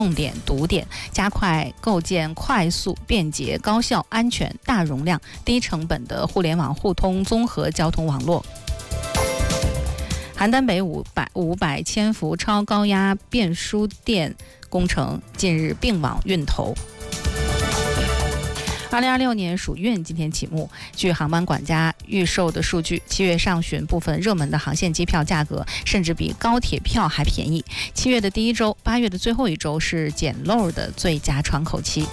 重点堵点，加快构建快速、便捷、高效、安全、大容量、低成本的互联网互通综合交通网络。邯郸北500千伏超高压变输电工程近日并网运投。2026年暑运今天启幕，据航班管家预售的数据，7月上旬部分热门的航线机票价格甚至比高铁票还便宜。7月的第一周，8月的最后一周是捡漏的最佳窗口期。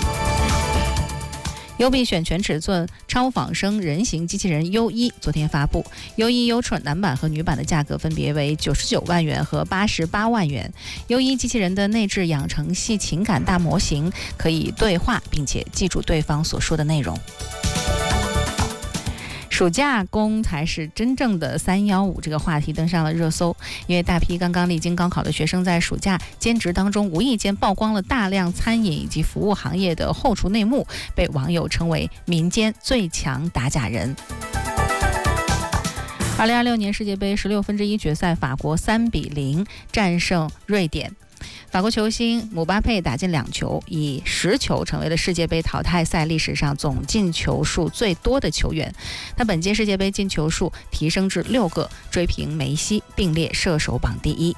优币选全尺寸超仿生人形机器人 U1 昨天发布，U1 Ultra 男版和女版的价格分别为99万元和88万元。U1 机器人的内置养成系情感大模型，可以对话并且记住对方所说的内容。暑假工才是真正的315这个话题登上了热搜，因为大批刚刚历经高考的学生在暑假兼职当中无意间曝光了大量餐饮以及服务行业的后厨内幕，被网友称为民间最强打假人。2026年世界杯16分之一决赛，法国3-0战胜瑞典。法国球星姆巴佩打进2球，以10球成为了世界杯淘汰赛历史上总进球数最多的球员。他本届世界杯进球数提升至6个，追平梅西，并列射手榜第1。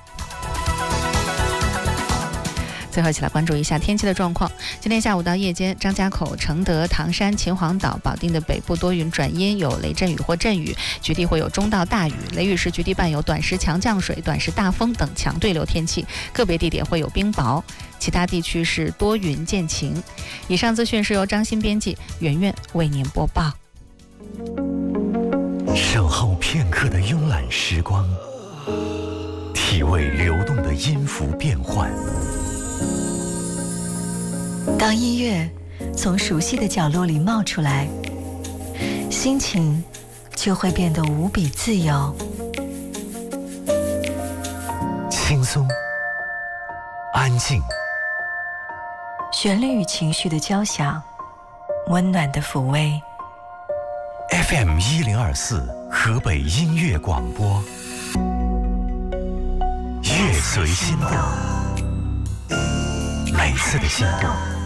最后一起来关注一下天气的状况。今天下午到夜间，张家口、承德、唐山、秦皇岛、保定的北部多云转阴，有雷阵雨或阵雨，局地会有中到大雨，雷雨时局地伴有短时强降水、短时大风等强对流天气，个别地点会有冰雹，其他地区是多云见晴。以上资讯是由张欣编辑，圆圆为您播报。 守候片刻的慵懒时光，体味流动的音符变换。 当音乐从熟悉的角落里冒出来，心情就会变得无比自由。 轻松，安静， 旋律与情绪的交响，温暖的抚慰。 FM 1024河北音乐广播，乐随心动，每次的心动